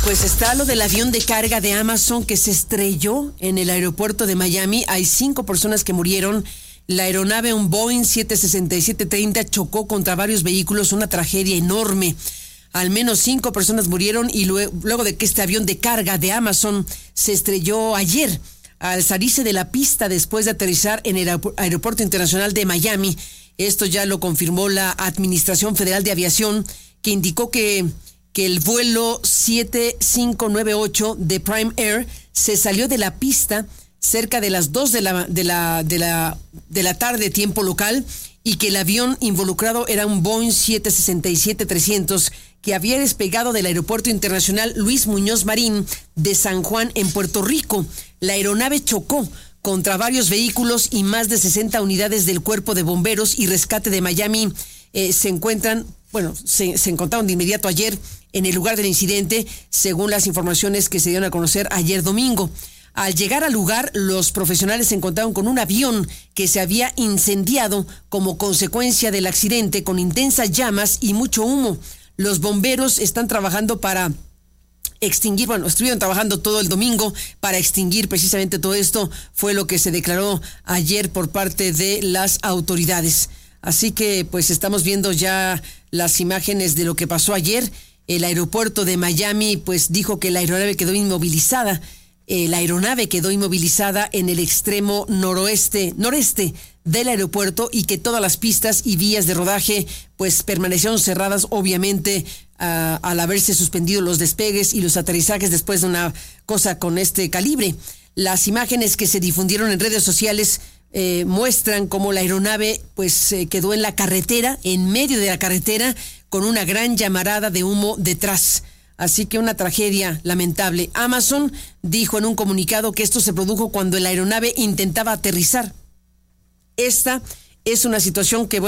Pues está lo del avión de carga de Amazon que se estrelló en el aeropuerto de Miami. Hay 5 personas que murieron. La aeronave, un Boeing 767-30, chocó contra varios vehículos, una tragedia enorme. Al menos 5 personas murieron y luego de que este avión de carga de Amazon se estrelló ayer al salirse de la pista después de aterrizar en el Aeropuerto Internacional de Miami. Esto ya lo confirmó la Administración Federal de Aviación, que indicó que el vuelo 7598 de Prime Air se salió de la pista cerca de las 2 de la tarde, tiempo local, y que el avión involucrado era un Boeing 767-300 que había despegado del Aeropuerto Internacional Luis Muñoz Marín de San Juan en Puerto Rico. La aeronave chocó contra varios vehículos y más de 60 unidades del Cuerpo de Bomberos y Rescate de Miami se encontraron de inmediato ayer en el lugar del incidente, según las informaciones que se dieron a conocer ayer domingo. Al llegar al lugar, los profesionales se encontraron con un avión que se había incendiado como consecuencia del accidente, con intensas llamas y mucho humo. Los bomberos están trabajando para extinguir, estuvieron trabajando todo el domingo para extinguir precisamente todo esto, fue lo que se declaró ayer por parte de las autoridades. Así que pues estamos viendo ya las imágenes de lo que pasó ayer. El aeropuerto de Miami pues dijo que la aeronave quedó inmovilizada. La aeronave quedó inmovilizada en el extremo noreste del aeropuerto y que todas las pistas y vías de rodaje pues permanecieron cerradas, obviamente al haberse suspendido los despegues y los aterrizajes después de una cosa con este calibre. Las imágenes que se difundieron en redes sociales muestran cómo la aeronave pues quedó en la carretera, en medio de la carretera, con una gran llamarada de humo detrás. Así que una tragedia lamentable. Amazon dijo en un comunicado que esto se produjo cuando la aeronave intentaba aterrizar. Esta es una situación que,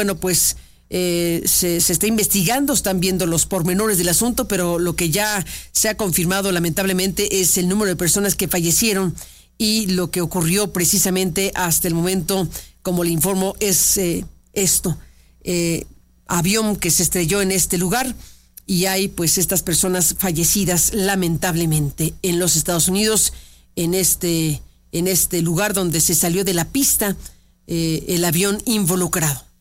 se está investigando, están viendo los pormenores del asunto, pero lo que ya se ha confirmado lamentablemente es el número de personas que fallecieron y lo que ocurrió precisamente hasta el momento, como le informo, es esto. Avión que se estrelló en este lugar. Y hay pues estas personas fallecidas lamentablemente en los Estados Unidos, en este lugar donde se salió de la pista el avión involucrado.